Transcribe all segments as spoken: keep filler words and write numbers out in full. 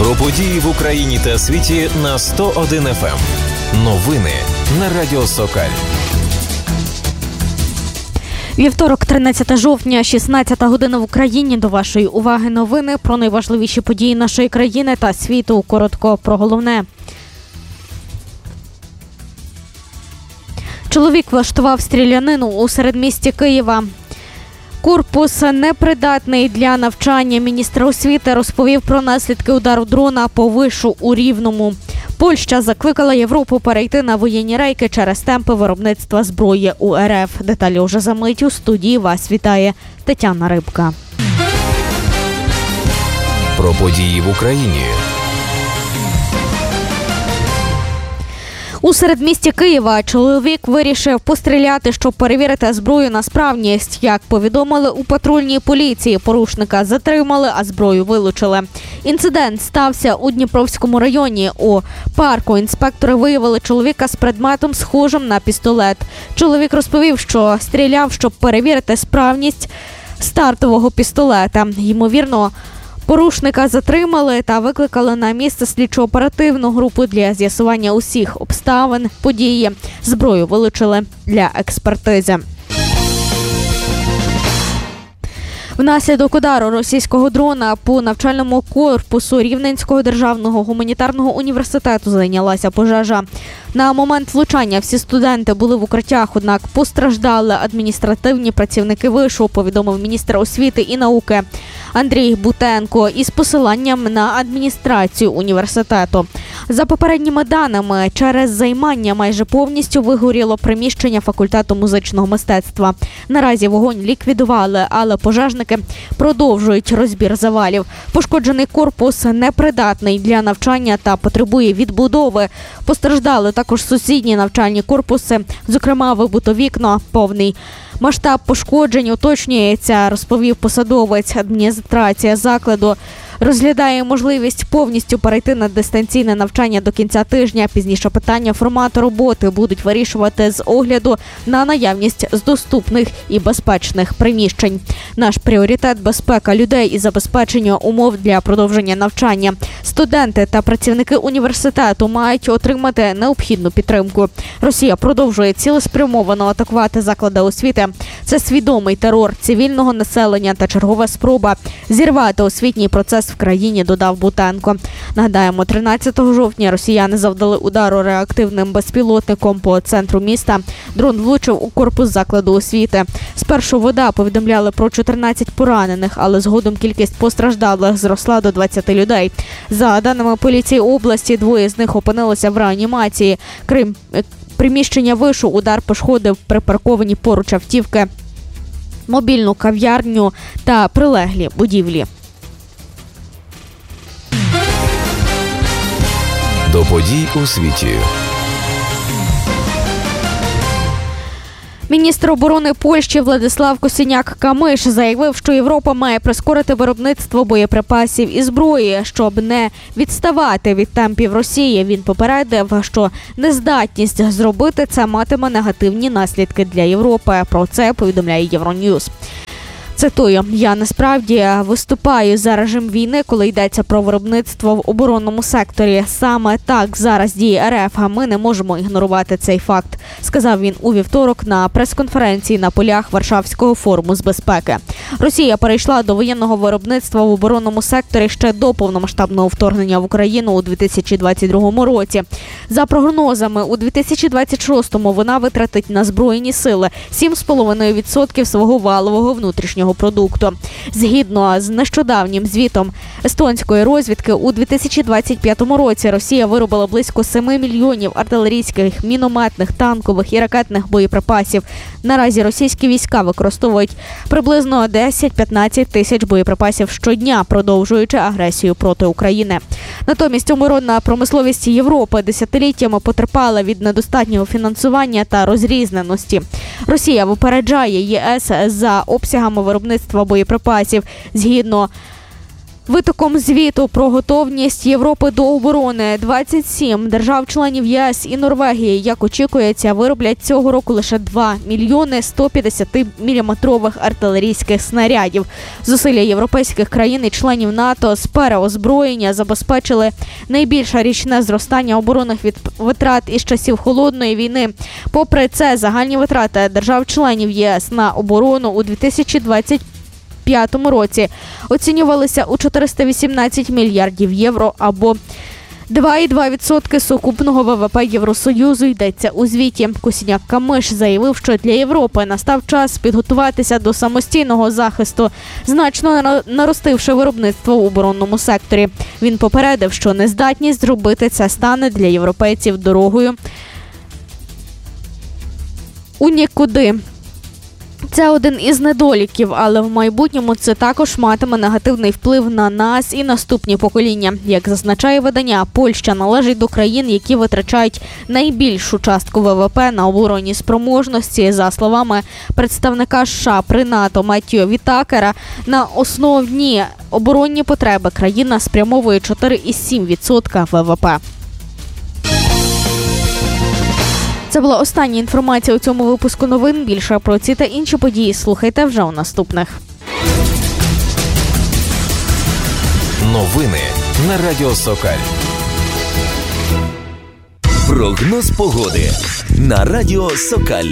Про події в Україні та світі на сто один еф ем. Новини на Радіо Сокаль. Вівторок, тринадцяте жовтня, шістнадцята година в Україні. До вашої уваги новини про найважливіші події нашої країни та світу. Коротко про головне. Чоловік влаштував стрілянину у середмісті Києва. Корпус непридатний для навчання. Міністр освіти розповів про наслідки удару дрона по вишу у Рівному. Польща закликала Європу перейти на воєнні рейки через темпи виробництва зброї у ер еф. Деталі уже за мить. У студії вас вітає Тетяна Рибка. Про події в Україні. У середмісті Києва чоловік вирішив постріляти, щоб перевірити зброю на справність. Як повідомили у патрульній поліції, порушника затримали, а зброю вилучили. Інцидент стався у Дніпровському районі. У парку інспектори виявили чоловіка з предметом, схожим на пістолет. Чоловік розповів, що стріляв, щоб перевірити справність стартового пістолета. Ймовірно, порушника затримали та викликали на місце слідчо-оперативну групу для з'ясування усіх обставин події. Зброю вилучили для експертизи. Внаслідок удару російського дрона по навчальному корпусу Рівненського державного гуманітарного університету зайнялася пожежа. На момент влучання всі студенти були в укриттях, однак постраждали адміністративні працівники вишу, повідомив міністр освіти і науки Андрій Бутенко із посиланням на адміністрацію університету. За попередніми даними, через займання майже повністю вигоріло приміщення факультету музичного мистецтва. Наразі вогонь ліквідували, але пожежники продовжують розбір завалів. Пошкоджений корпус непридатний для навчання та потребує відбудови. Постраждали також сусідні навчальні корпуси, зокрема вибито вікна, повний масштаб пошкоджень уточнюється, розповів посадовець. Адміністрація закладу розглядає можливість повністю перейти на дистанційне навчання до кінця тижня. Пізніше питання формату роботи будуть вирішувати з огляду на наявність з доступних і безпечних приміщень. Наш пріоритет – безпека людей і забезпечення умов для продовження навчання. Студенти та працівники університету мають отримати необхідну підтримку. Росія продовжує цілеспрямовано атакувати заклади освіти. Це свідомий терор цивільного населення та чергова спроба зірвати освітній процес в країні, додав Бутенко. Нагадаємо, тринадцятого жовтня росіяни завдали удару реактивним безпілотником по центру міста. Дрон влучив у корпус закладу освіти. Спершу ВОДА повідомляли про чотирнадцять поранених, але згодом кількість постраждалих зросла до двадцяти людей. За даними поліції області, двоє з них опинилися в реанімації. Крім приміщення вишу, удар пошкодив припарковані поруч автівки, мобільну кав'ярню та прилеглі будівлі. До подій у світі. Міністр оборони Польщі Владислав Косіняк-Камиш заявив, що Європа має прискорити виробництво боєприпасів і зброї, щоб не відставати від темпів Росії. Він попередив, що нездатність зробити це матиме негативні наслідки для Європи. Про це повідомляє Євроньюз. Цитую: «Я насправді виступаю за режим війни, коли йдеться про виробництво в оборонному секторі. Саме так зараз діє ер еф, а ми не можемо ігнорувати цей факт», сказав він у вівторок на прес-конференції на полях Варшавського форуму з безпеки. Росія перейшла до воєнного виробництва в оборонному секторі ще до повномасштабного вторгнення в Україну у дві тисячі двадцять другому році. За прогнозами, у дві тисячі двадцять шостому вона витратить на збройні сили сім цілих п'ять десятих відсотка свого валового внутрішнього продукту. Згідно з нещодавнім звітом естонської розвідки, у дві тисячі двадцять п'ятому році Росія виробила близько семи мільйонів артилерійських, мінометних, танкових і ракетних боєприпасів. Наразі російські війська використовують приблизно десять-п'ятнадцять тисяч боєприпасів щодня, продовжуючи агресію проти України. Натомість оборонна промисловість Європи десятиліттями потерпала від недостатнього фінансування та розрізненості. Росія випереджає ЄС за обсягами виробництва боєприпасів. Згідно Витоком звіту про готовність Європи до оборони двадцять сім держав-членів ЄС і Норвегії, як очікується, вироблять цього року лише два мільйони сто п'ятдесят міліметрових артилерійських снарядів. Зусилля європейських країн і членів НАТО з переозброєння забезпечили найбільше річне зростання оборонних витрат із часів Холодної війни. Попри це, загальні витрати держав-членів ЄС на оборону у дві тисячі двадцять п'ятому році оцінювалися у чотириста вісімнадцять мільярдів євро або два цілих два десятих відсотка сукупного ВВП Євросоюзу, йдеться у звіті. Косіняк-Камиш заявив, що для Європи настав час підготуватися до самостійного захисту, значно наростивши виробництво в оборонному секторі. Він попередив, що нездатність зробити це стане для європейців дорогою у нікуди. Це один із недоліків, але в майбутньому це також матиме негативний вплив на нас і наступні покоління. Як зазначає видання, Польща належить до країн, які витрачають найбільшу частку ВВП на оборонні спроможності. За словами представника США при НАТО Меттью Вітакера, на основні оборонні потреби країна спрямовує чотири цілих сім десятих відсотка ВВП. Це була остання інформація у цьому випуску новин. Більше про ці та інші події слухайте вже у наступних. Новини на Радіо Сокаль. Прогноз погоди на Радіо Сокаль.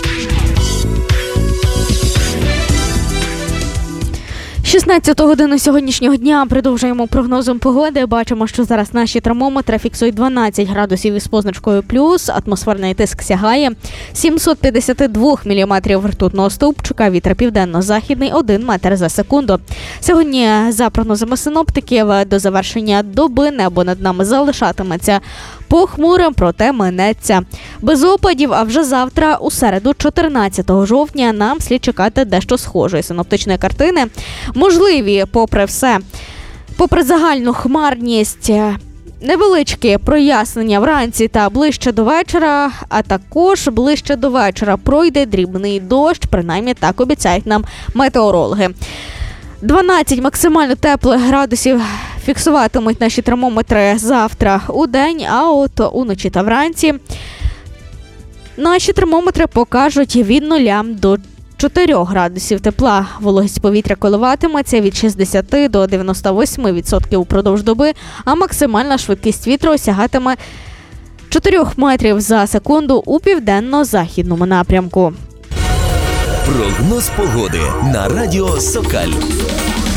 шістнадцяту годину сьогоднішнього дня продовжуємо прогнозом погоди. Бачимо, що зараз наші термометри фіксують дванадцять градусів із позначкою плюс. Атмосферний тиск сягає сімсот п'ятдесят два міліметрів ртутного стовпчика. Вітер південно-західний один метр за секунду. Сьогодні, за прогнозами синоптиків, до завершення доби небо над нами залишатиметься похмурим, проте минеться без опадів, а вже завтра, у середу, чотирнадцятого жовтня, нам слід чекати дещо схожої синоптичної картини. Можливі, попри все, попри загальну хмарність, невеличкі прояснення вранці та ближче до вечора, а також ближче до вечора пройде дрібний дощ, принаймні так обіцяють нам метеорологи. дванадцять максимально теплих градусів фіксуватимуть наші термометри завтра у день, а от уночі та вранці наші термометри покажуть від нуля до чотирьох градусів тепла. Вологість повітря коливатиметься від шістдесят до дев'яноста восьми відсотків упродовж доби, а максимальна швидкість вітру сягатиме чотирьох метрів за секунду у південно-західному напрямку. Прогноз погоди на Радіо Сокаль.